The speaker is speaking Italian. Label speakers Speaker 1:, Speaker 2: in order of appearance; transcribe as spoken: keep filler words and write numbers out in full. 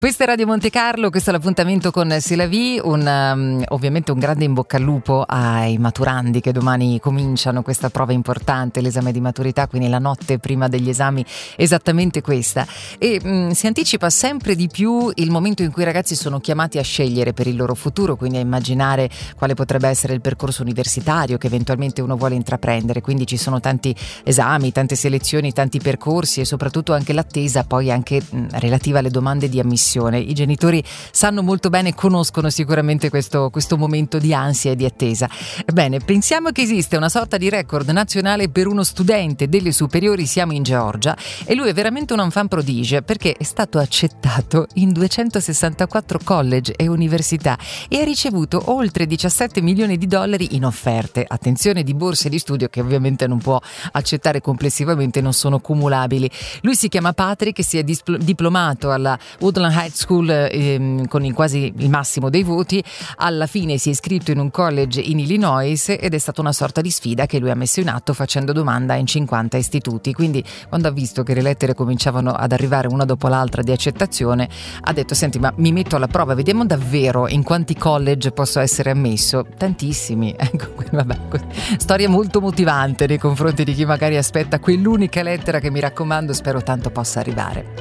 Speaker 1: Questa è Radio Monte Carlo, questo è l'appuntamento con C'est la vie, un, um, ovviamente un grande in bocca al lupo ai maturandi che domani cominciano questa prova importante, l'esame di maturità, quindi la notte prima degli esami, esattamente questa. E um, si anticipa sempre di più il momento in cui i ragazzi sono chiamati a scegliere per il loro futuro, quindi a immaginare quale potrebbe essere il percorso universitario che eventualmente uno vuole intraprendere, quindi ci sono tanti esami, tante selezioni, tanti percorsi e soprattutto anche l'attesa poi anche um, relativa alle domande di ammissione. I genitori sanno molto bene, conoscono sicuramente questo, questo momento di ansia e di attesa. Bene, pensiamo che esiste una sorta di record nazionale per uno studente delle superiori, siamo in Georgia, e lui è veramente un enfant prodige perché è stato accettato in duecentosessantaquattro college e università e ha ricevuto oltre diciassette milioni di dollari in offerte, attenzione, di borse di studio che ovviamente non può accettare complessivamente, non sono cumulabili. Lui si chiama Patrick, si è displ- diplomato alla Woodland High School ehm, con il quasi il massimo dei voti. Alla fine si è iscritto in un college in Illinois ed è stata una sorta di sfida che lui ha messo in atto facendo domanda in cinquanta istituti. Quindi quando ha visto che le lettere cominciavano ad arrivare una dopo l'altra di accettazione, ha detto: senti, ma mi metto alla prova, vediamo davvero in quanti college posso essere ammesso. Tantissimi. Ecco, vabbè, storia molto motivante nei confronti di chi magari aspetta quell'unica lettera che, mi raccomando, spero tanto possa arrivare.